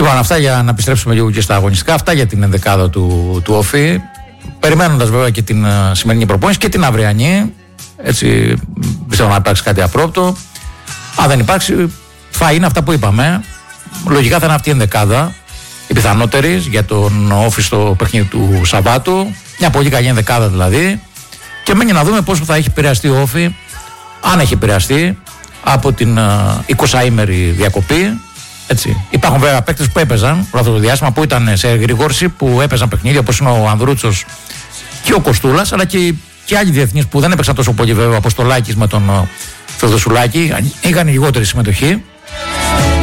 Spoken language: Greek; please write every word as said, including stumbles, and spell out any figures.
Λοιπόν, αυτά για να επιστρέψουμε λίγο και στα αγωνιστικά. Αυτά για την ενδεκάδα του, του Όφη. Περιμένοντας βέβαια και την uh, σημερινή προπόνηση και την αυριανή. Έτσι, πιστεύω να υπάρξει κάτι απρόπτο. Αν δεν υπάρξει, θα είναι αυτά που είπαμε. Λογικά θα είναι αυτή η ενδεκάδα, η πιθανότερη για τον Όφη στο παιχνίδι του Σαββάτου. Μια πολύ καλή ενδεκάδα δηλαδή. Και μένει να δούμε πώς θα έχει επηρεαστεί ο Όφη, αν έχει επηρεαστεί από την uh, εικοσαήμερη διακοπή. Έτσι. Υπάρχουν βέβαια παίκτες που έπαιζαν όλο αυτό το διάστημα, που ήταν σε γρηγόρση, που έπαιζαν παιχνίδια όπως είναι ο Ανδρούτσος και ο Κοστούλας, αλλά και, και άλλοι διεθνείς που δεν έπαιξαν τόσο πολύ βέβαια, όπως το Λάκης με τον uh, Θεοδοσουλάκη, είχαν λιγότερη συμμετοχή.